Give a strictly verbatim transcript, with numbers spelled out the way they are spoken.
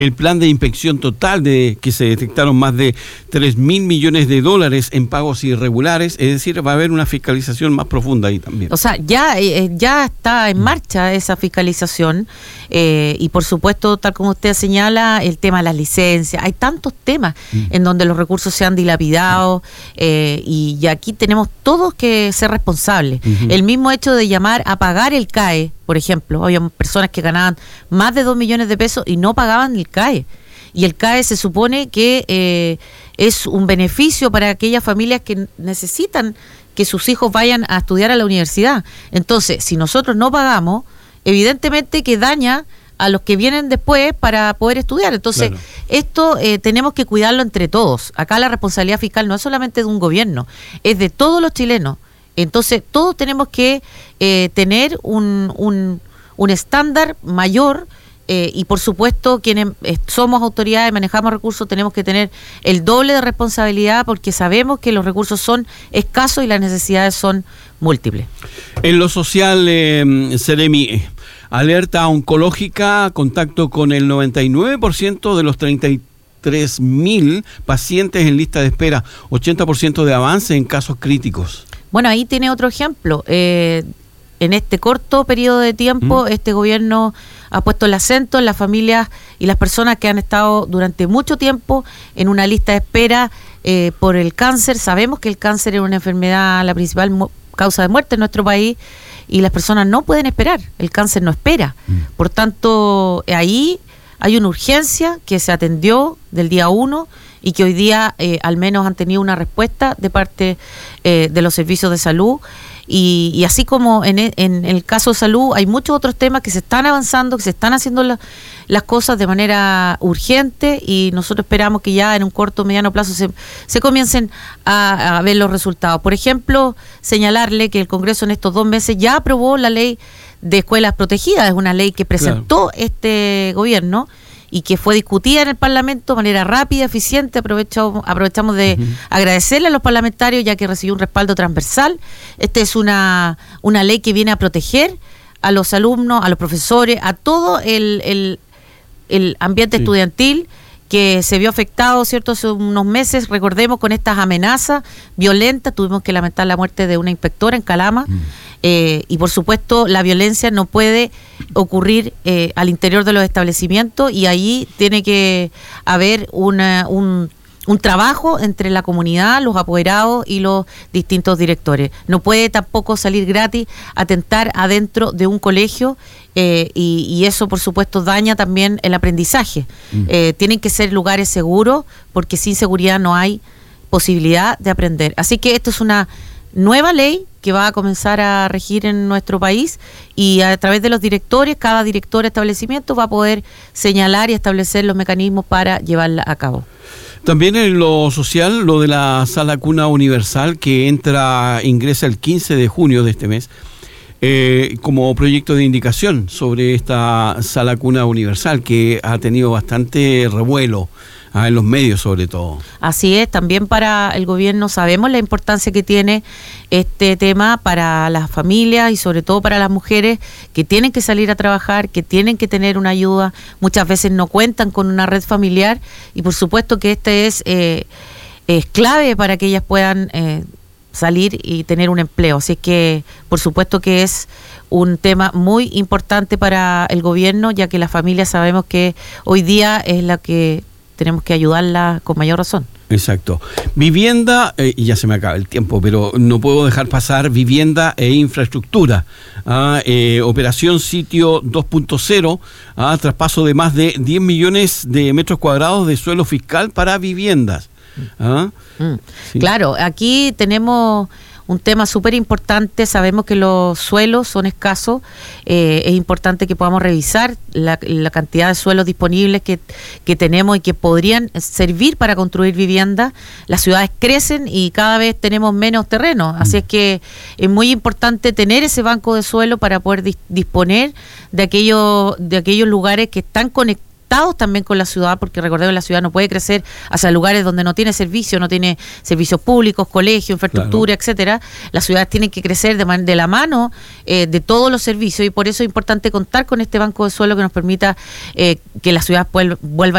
El plan de inspección total de que se detectaron más de tres mil millones de dólares en pagos irregulares, es decir, va a haber una fiscalización más profunda ahí también. O sea, ya, eh, ya está en marcha esa fiscalización eh, y por supuesto, tal como usted señala, el tema de las licencias. Hay tantos temas mm. en donde los recursos se han dilapidado eh, y, y aquí tenemos todos que ser responsables. Uh-huh. El mismo hecho de llamar a pagar el C A E, por ejemplo, había personas que ganaban más de dos millones de pesos y no pagaban el C A E. Y el C A E se supone que eh, es un beneficio para aquellas familias que necesitan que sus hijos vayan a estudiar a la universidad. Entonces, si nosotros no pagamos, evidentemente que daña a los que vienen después para poder estudiar. Entonces, claro. esto eh, tenemos que cuidarlo entre todos. Acá la responsabilidad fiscal no es solamente de un gobierno, es de todos los chilenos. Entonces, todos tenemos que eh, tener un, un, un estándar mayor eh, y, por supuesto, quienes eh, somos autoridades, manejamos recursos, tenemos que tener el doble de responsabilidad porque sabemos que los recursos son escasos y las necesidades son múltiples. En lo social, eh, Seremi, alerta oncológica, contacto con el noventa y nueve por ciento de los treinta y tres mil pacientes en lista de espera, ochenta por ciento de avance en casos críticos. Bueno, ahí tiene otro ejemplo. Eh, en este corto periodo de tiempo, mm. este gobierno ha puesto el acento en las familias y las personas que han estado durante mucho tiempo en una lista de espera eh, por el cáncer. Sabemos que el cáncer es una enfermedad, la principal mu- causa de muerte en nuestro país, y las personas no pueden esperar. El cáncer no espera. Mm. Por tanto, ahí hay una urgencia que se atendió del día uno y que hoy día eh, al menos han tenido una respuesta de parte eh, de los servicios de salud. Y, y así como en, en el caso de salud hay muchos otros temas que se están avanzando, que se están haciendo la, las cosas de manera urgente y nosotros esperamos que ya en un corto o mediano plazo se, se comiencen a, a ver los resultados. Por ejemplo, señalarle que el Congreso en estos dos meses ya aprobó la ley de escuelas protegidas, es una ley que presentó claro. este gobierno y que fue discutida en el Parlamento de manera rápida, eficiente. Aprovechamos, aprovechamos de uh-huh. agradecerle a los parlamentarios ya que recibió un respaldo transversal. Esta es una, una ley que viene a proteger a los alumnos, a los profesores, a todo el, el, el ambiente sí. estudiantil que se vio afectado, ¿cierto?, hace unos meses, recordemos, con estas amenazas violentas. Tuvimos que lamentar la muerte de una inspectora en Calama. Mm. Eh, y por supuesto la violencia no puede ocurrir eh, al interior de los establecimientos y ahí tiene que haber una, un, un trabajo entre la comunidad, los apoderados y los distintos directores. No puede tampoco salir gratis atentar adentro de un colegio eh, y, y eso por supuesto daña también el aprendizaje. Mm. Eh, tienen que ser lugares seguros porque sin seguridad no hay posibilidad de aprender. Así que esto es una nueva ley que va a comenzar a regir en nuestro país y a través de los directores, cada director de establecimiento va a poder señalar y establecer los mecanismos para llevarla a cabo. También en lo social, lo de la Sala Cuna Universal que entra, ingresa el quince de junio de este mes, eh, como proyecto de indicación sobre esta Sala Cuna Universal que ha tenido bastante revuelo. Ah, en los medios sobre todo. Así es, también para el gobierno sabemos la importancia que tiene este tema para las familias y sobre todo para las mujeres que tienen que salir a trabajar, que tienen que tener una ayuda, muchas veces no cuentan con una red familiar y por supuesto que este es, eh, es clave para que ellas puedan eh, salir y tener un empleo. Así que por supuesto que es un tema muy importante para el gobierno, ya que las familias sabemos que hoy día es la que tenemos que ayudarla con mayor razón. Exacto. Vivienda, eh, y ya se me acaba el tiempo, pero no puedo dejar pasar vivienda e infraestructura. Ah, eh, operación sitio dos punto cero, ah, traspaso de más de diez millones de metros cuadrados de suelo fiscal para viviendas. Ah, mm. sí. Claro, aquí tenemos un tema súper importante. Sabemos que los suelos son escasos, eh, es importante que podamos revisar la, la cantidad de suelos disponibles que, que tenemos y que podrían servir para construir viviendas. Las ciudades crecen y cada vez tenemos menos terreno, así es que es muy importante tener ese banco de suelo para poder dis- disponer de aquellos, de aquellos lugares que están conectados conectados también con la ciudad, porque recordemos, la ciudad no puede crecer hacia lugares donde no tiene servicio, no tiene servicios públicos, colegios, infraestructura, claro, etcétera. Las ciudades tienen que crecer de, man, de la mano eh, de todos los servicios, y por eso es importante contar con este banco de suelo que nos permita eh, que las ciudades vuelvan